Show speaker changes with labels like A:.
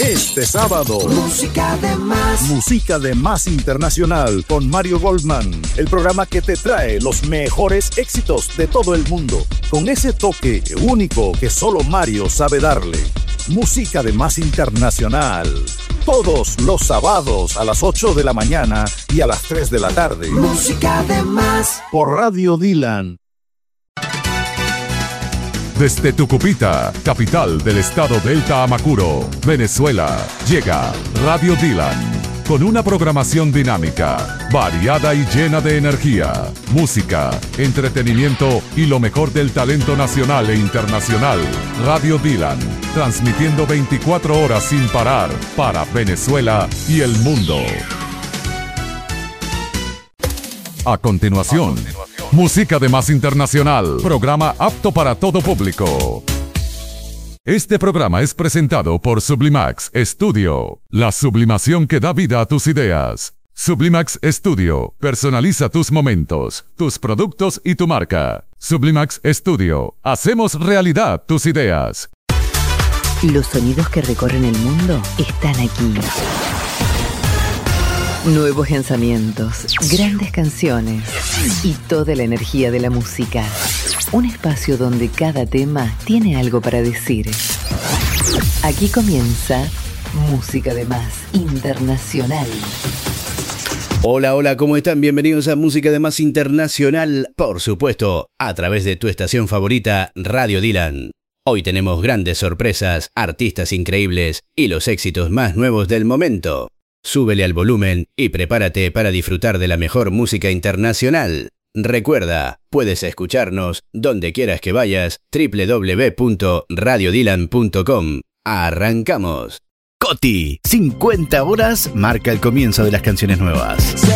A: Este sábado,
B: Música de Más.
A: Música de Más Internacional con Mario Goldman, el programa que te trae los mejores éxitos de todo el mundo, con ese toque único que solo Mario sabe darle. Música de Más Internacional, todos los sábados a las 8 de la mañana y a las 3 de la tarde.
B: Música de Más.
A: Por Radio Dylan.
C: Desde Tucupita, capital del estado Delta Amacuro, Venezuela, llega Radio Dylan, con una programación dinámica, variada y llena de energía, música, entretenimiento y lo mejor del talento nacional e internacional. Radio Dylan, transmitiendo 24 horas sin parar para Venezuela y el mundo. A continuación, Música de Más Internacional, programa apto para todo público. Este programa es presentado por Sublimax Studio, la sublimación que da vida a tus ideas. Sublimax Studio, personaliza tus momentos, tus productos y tu marca. Sublimax Studio, hacemos realidad tus ideas.
D: Los sonidos que recorren el mundo están aquí. Nuevos lanzamientos, grandes canciones y toda la energía de la música. Un espacio donde cada tema tiene algo para decir. Aquí comienza Música de Más Internacional.
E: Hola, hola, ¿cómo están? Bienvenidos a Música de Más Internacional, por supuesto, a través de tu estación favorita, Radio Dylan. Hoy tenemos grandes sorpresas, artistas increíbles y los éxitos más nuevos del momento. Súbele al volumen y prepárate para disfrutar de la mejor música internacional. Recuerda, puedes escucharnos donde quieras que vayas, www.radiodylan.com. ¡Arrancamos!
F: Coti, 50 horas marca el comienzo de las canciones nuevas.